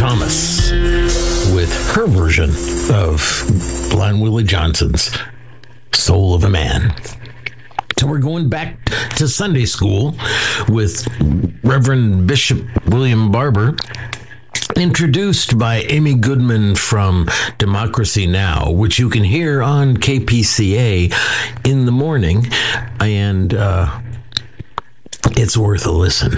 Thomas with her version of Blind Willie Johnson's Soul of a Man. So we're going back to Sunday school with Reverend Bishop William Barber, introduced by Amy Goodman from Democracy Now!, which you can hear on KPCA in the morning, and it's worth a listen.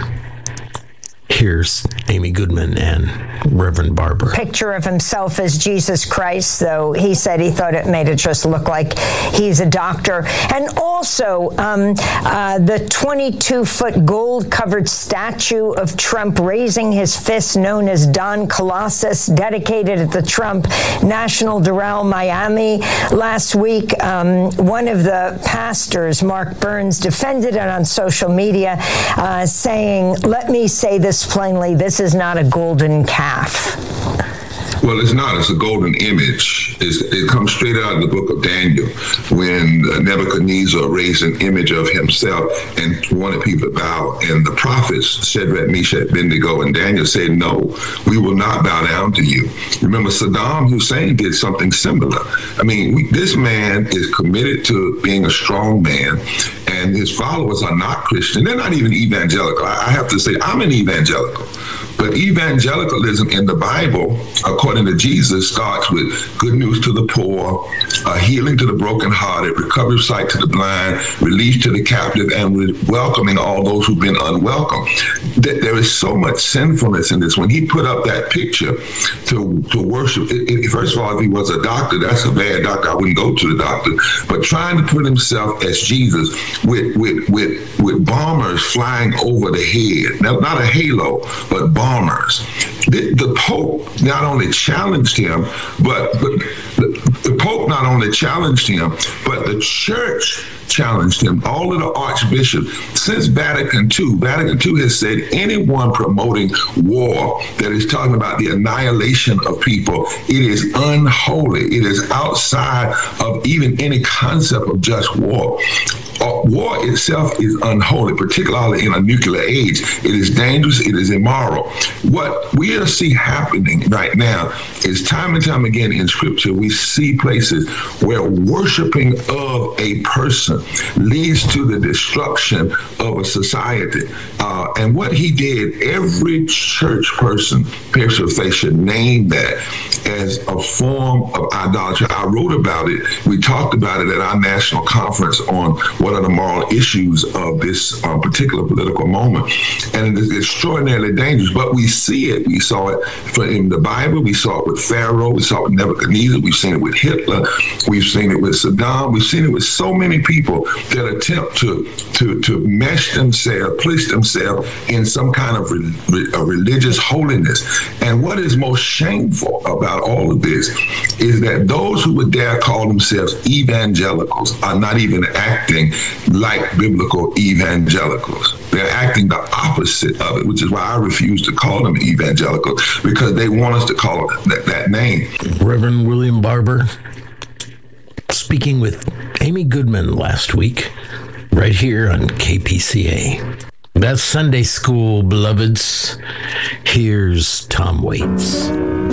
Here's Amy Goodman and Reverend Barber. Picture of himself as Jesus Christ, though he said he thought it made it just look like he's a doctor. And also the 22-foot gold-covered statue of Trump raising his fist, known as Don Colossus, dedicated at the Trump National Doral, Miami. Last week, one of the pastors, Mark Burns, defended it on social media, saying, "Let me say this plainly, this is not a golden calf." Well, it's not. It's a golden image. It comes straight out of the book of Daniel, when Nebuchadnezzar raised an image of himself and wanted people to bow. And the prophets, Shadrach, Meshach, Abednego, and Daniel said, "No, we will not bow down to you." Remember, Saddam Hussein did something similar. I mean, this man is committed to being a strong man, and his followers are not Christian. They're not even evangelical. I have to say, I'm an evangelical. But evangelicalism in the Bible, according to Jesus, starts with good news to the poor, healing to the brokenhearted, recovery of sight to the blind, relief to the captive, and welcoming all those who've been unwelcome. There is so much sinfulness in this. When he put up that picture to worship, first of all, if he was a doctor, that's a bad doctor. I wouldn't go to the doctor. But trying to put himself as Jesus with bombers flying over the head, now, not a halo, but bombers. The Pope not only challenged him, but the Pope not only challenged him, but the church challenged him. All of the archbishops since Vatican II has said anyone promoting war that is talking about the annihilation of people, it is unholy. It is outside of even any concept of just war. War itself is unholy, particularly in a nuclear age. It is dangerous. It is immoral. What we see happening right now is time and time again in Scripture, we see places where worshiping of a person leads to the destruction of a society. And what he did, every church person, pastor of faith, should name that as a form of idolatry. I wrote about it. We talked about it at our national conference on what are the moral issues of this particular political moment. And it is extraordinarily dangerous, but we see it. We saw it in the Bible. We saw it with Pharaoh. We saw it with Nebuchadnezzar. We've seen it with Hitler. We've seen it with Saddam. We've seen it with so many people that attempt to mesh themselves, place themselves in some kind of religious holiness. And what is most shameful about all of this is that those who would dare call themselves evangelicals are not even acting like biblical evangelicals. They're acting the opposite of it, which is why I refuse to call them evangelicals, because they want us to call it that name. Reverend William Barber speaking with Amy Goodman last week, right here on KPCA. That's Sunday School, beloveds. Here's Tom Waits.